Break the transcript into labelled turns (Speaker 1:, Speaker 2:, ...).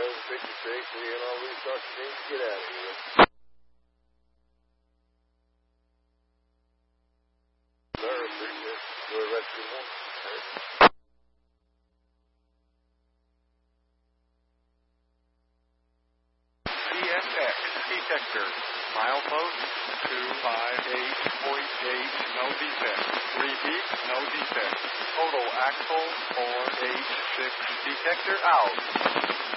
Speaker 1: 11:56, we and all restart the team to get out of here. Sir, appreciate it. Enjoy the rest of your morning.
Speaker 2: CSX detector. Milepost 258.8, no defect. Repeat, no defect. Total axle 486. Detector out.